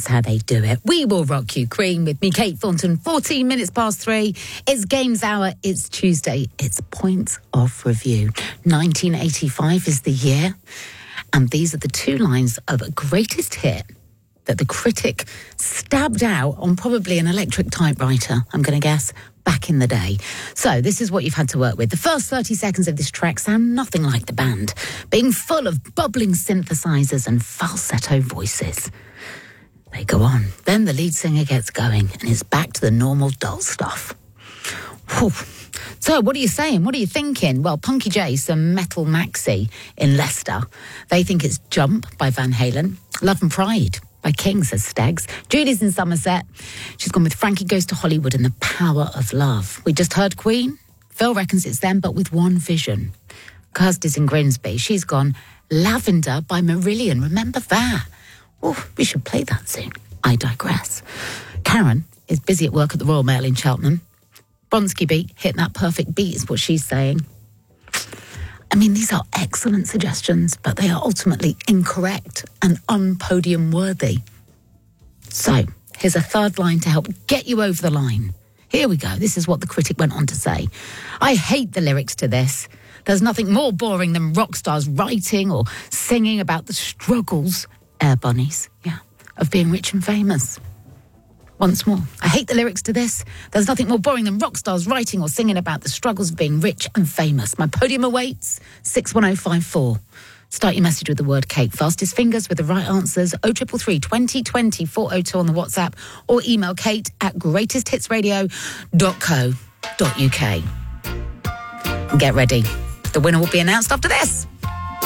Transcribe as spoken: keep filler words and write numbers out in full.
That's how they do it. We will rock you, Queen, with me, Kate Thornton. fourteen minutes past three. It's Games Hour. It's Tuesday. It's Points of Review. nineteen eighty-five is the year. And these are the two lines of a greatest hit that the critic stabbed out on probably an electric typewriter, I'm going to guess, back in the day. So this is what you've had to work with. The first thirty seconds of this track sound nothing like the band, being full of bubbling synthesizers and falsetto voices. They go on. Then the lead singer gets going and is back to the normal dull stuff. Whew. So what are you saying? What are you thinking? Well, Punky J, some metal maxi in Leicester. They think it's Jump by Van Halen. Love and Pride by King, says Stegs. Julie's in Somerset. She's gone with Frankie Goes to Hollywood and The Power of Love. We just heard Queen. Phil reckons it's them, but with one vision. Kirsty's in Grimsby. She's gone Lavender by Marillion. Remember that? Oh, we should play that soon. I digress. Karen is busy at work at the Royal Mail in Cheltenham. Bronski beat, hit that perfect beat is what she's saying. I mean, these are excellent suggestions, but they are ultimately incorrect and un-podium worthy. So, here's a third line to help get you over the line. Here we go. This is what the critic went on to say. I hate the lyrics to this. There's nothing more boring than rock stars writing or singing about the struggles, air bunnies, yeah, of being rich and famous. Once more, I hate the lyrics to this. There's nothing more boring than rock stars writing or singing about the struggles of being rich and famous. My podium awaits, six one oh five four. Start your message with the word Kate. Fastest fingers with the right answers, oh triple three, twenty twenty, four oh two on the WhatsApp, or email kate at greatest hits radio dot co dot uk. And get ready. The winner will be announced after this.